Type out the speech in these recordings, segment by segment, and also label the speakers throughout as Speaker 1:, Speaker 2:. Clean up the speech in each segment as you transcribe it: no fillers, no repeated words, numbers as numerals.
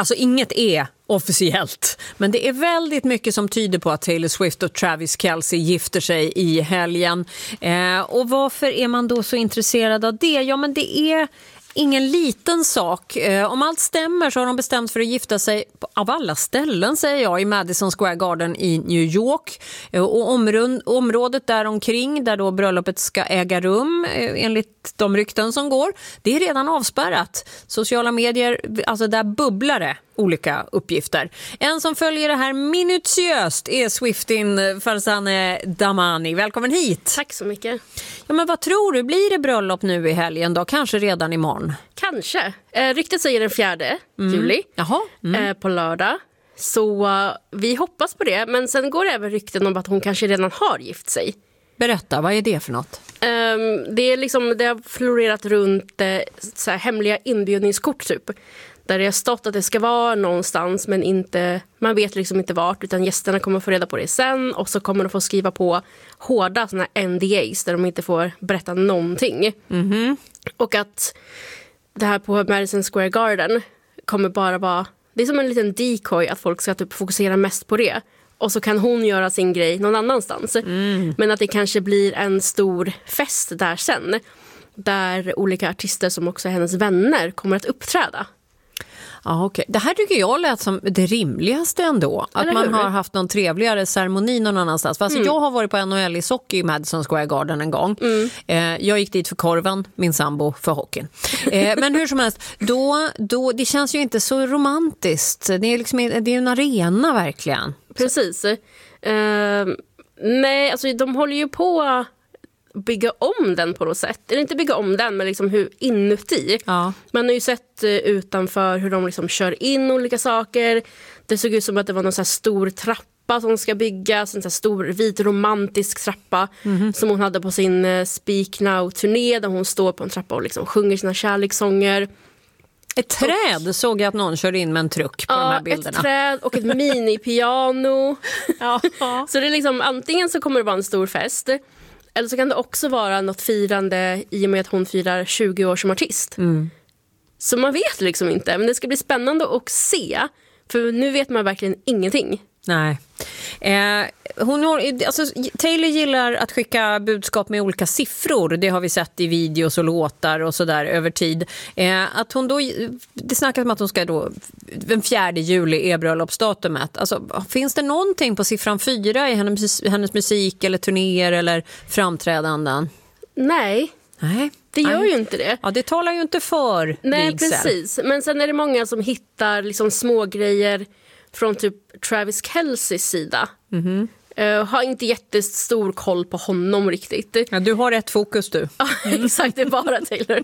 Speaker 1: Alltså inget är officiellt, men det är väldigt mycket som tyder på att Taylor Swift och Travis Kelce gifter sig i helgen. Och varför är man då så intresserad av det? Ja, men det är ingen liten sak. Om allt stämmer så har de bestämt för att gifta sig av alla ställen, säger jag, i Madison Square Garden i New York. Och området där omkring där då bröllopet ska äga rum, enligt de rykten som går, det är redan avspärrat. Sociala medier, alltså där bubblar det olika uppgifter. En som följer det här minutiöst är Swiftin Farzaneh Damani. Välkommen hit.
Speaker 2: Tack så mycket.
Speaker 1: Ja, men vad tror du? Blir det bröllop nu i helgen då? Kanske redan imorgon?
Speaker 2: Kanske. Ryktet säger den 4 juli.
Speaker 1: Jaha.
Speaker 2: På lördag. Så vi hoppas på det. Men sen går det även rykten om att hon kanske redan har gift sig.
Speaker 1: Berätta, vad är det för något?
Speaker 2: Det har florerat runt så här hemliga inbjudningskort typ. Där det har stått att det ska vara någonstans, men inte, man vet liksom inte vart, utan gästerna kommer få reda på det sen. Och så kommer de få skriva på hårda såna NDAs där de inte får berätta någonting. Och att det här på Madison Square Garden kommer bara vara, det är som en liten decoy att folk ska typ fokusera mest på det. Och så kan hon göra sin grej någon annanstans. Men att det kanske blir en stor fest där sen. Där olika artister som också är hennes vänner kommer att uppträda.
Speaker 1: Ja, okej. Det här tycker jag lät som det rimligaste ändå. Att man har haft någon trevligare ceremoni någon annanstans. Fast jag har varit på NHL i hockey i Madison Square Garden en gång. Jag gick dit för korven, min sambo för hockeyn. Men hur som helst, då, det känns ju inte så romantiskt. Det är liksom, det är en arena verkligen.
Speaker 2: Precis. Nej, alltså de håller ju på bygga om den på något sätt. Eller inte bygga om den, men liksom hur inuti.
Speaker 1: Ja.
Speaker 2: Man har ju sett utanför hur de liksom kör in olika saker. Det såg ut som att det var någon så här stor trappa som ska byggas. En så här stor vit romantisk trappa som hon hade på sin Speak Now-turné, där hon står på en trappa och liksom sjunger sina kärlekssånger.
Speaker 1: Ett träd såg jag att någon körde in med en truck på de här bilderna.
Speaker 2: Ett träd och ett mini-piano. Så det är liksom, antingen så kommer det vara en stor fest, eller så kan det också vara något firande i och med att hon firar 20 år som artist. Så man vet liksom inte. Men det ska bli spännande att se. För nu vet man verkligen ingenting.
Speaker 1: Nej. Taylor gillar att skicka budskap med olika siffror. Det har vi sett i videos och låtar och sådär över tid. Att hon då, det snackas om att hon ska då, den 4 juli är bröllopsdatumet. Alltså, finns det någonting på siffran 4 i hennes musik eller turnéer eller framträdanden?
Speaker 2: Nej. Det gör ju inte det.
Speaker 1: Ja, det talar ju inte för
Speaker 2: Nej,
Speaker 1: vigsel.
Speaker 2: precis. Men sen är det många som hittar liksom små grejer från typ Travis Kelces sida. Har inte jättestor koll på honom riktigt.
Speaker 1: Ja, du har rätt fokus du.
Speaker 2: Exakt, det är bara Taylor.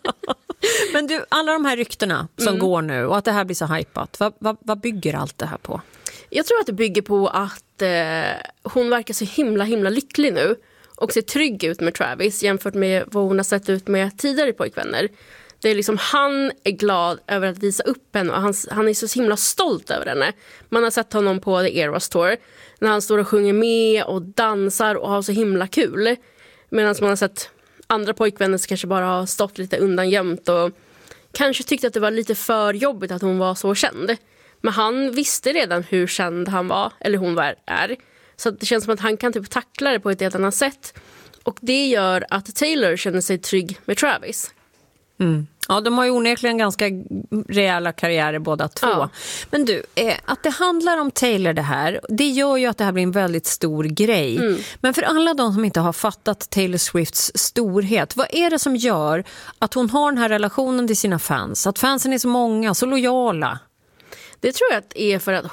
Speaker 1: Men du, alla de här ryktena som går nu och att det här blir så hypat, vad bygger allt det här på?
Speaker 2: Jag tror att det bygger på att hon verkar så himla lycklig nu och ser trygg ut med Travis jämfört med vad hon har sett ut med tidigare pojkvänner. Det är liksom, han är glad över att visa upp henne och han är så himla stolt över henne. Man har sett honom på The Eras Tour när han står och sjunger med och dansar och har så himla kul. Medan man har sett andra pojkvänner som kanske bara har stått lite undangömt och kanske tyckte att det var lite för jobbigt att hon var så känd. Men han visste redan hur känd han var, eller hon är. Så det känns som att han kan typ tackla det på ett helt annat sätt. Och det gör att Taylor känner sig trygg med Travis.
Speaker 1: Ja, de har ju onekligen ganska rejäla karriärer båda två. Ja. Men du, att det handlar om Taylor det här, det gör ju att det här blir en väldigt stor grej. Men för alla de som inte har fattat Taylor Swifts storhet, vad är det som gör att hon har den här relationen till sina fans? Att fansen är så många, så lojala?
Speaker 2: Det tror jag att det är för att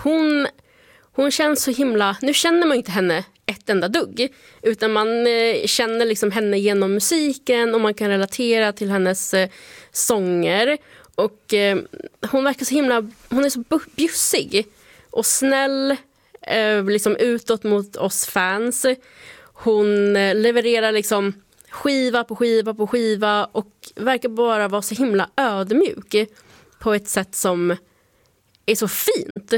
Speaker 2: hon känns så himla... Nu känner man inte henne ett enda dugg, utan man känner liksom henne genom musiken och man kan relatera till hennes sånger. Och hon verkar så himla... Hon är så bjussig och snäll liksom utåt mot oss fans. Hon levererar liksom skiva på skiva på skiva och verkar bara vara så himla ödmjuk på ett sätt som är så fint.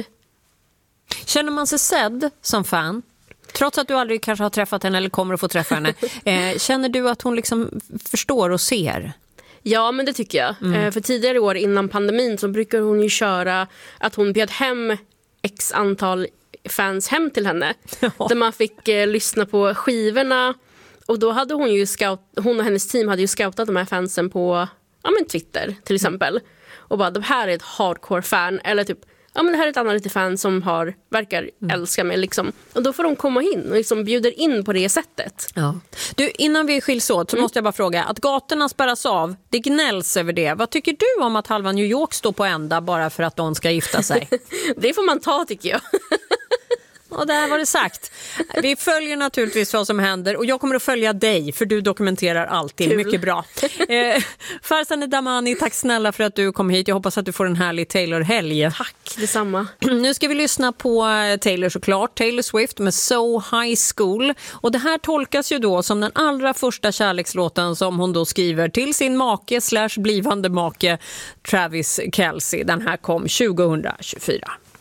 Speaker 1: Känner man sig sedd som fan? Trots att du aldrig kanske har träffat henne eller kommer att få träffa henne. Känner du att hon liksom förstår och ser?
Speaker 2: Ja, men det tycker jag. För tidigare år innan pandemin så brukar hon ju köra att hon bjöd hem x antal fans hem till henne. Ja. Där man fick lyssna på skivorna. Och då hade hon och hennes team hade ju scoutat de här fansen på Twitter till exempel. Och bara, det här är ett hardcore-fan. Eller typ, det här är ett annat lite fan som verkar älska mig. Liksom. Och då får de komma in och liksom bjuder in på det sättet.
Speaker 1: Ja. Du, innan vi skiljs åt så måste jag bara fråga. Att gatorna spärras av, det gnälls över det. Vad tycker du om att halva New York står på ända bara för att de ska gifta sig?
Speaker 2: Det får man ta, tycker jag.
Speaker 1: Och där var det sagt. Vi följer naturligtvis vad som händer och jag kommer att följa dig för du dokumenterar alltid. Kul. Mycket bra. Farzaneh Damani, tack snälla för att du kom hit. Jag hoppas att du får en härlig Taylor-helg.
Speaker 2: Tack, detsamma.
Speaker 1: Nu ska vi lyssna på Taylor såklart. Taylor Swift med So High School. Och det här tolkas ju då som den allra första kärlekslåten som hon då skriver till sin make / blivande make Travis Kelce. Den här kom 2024.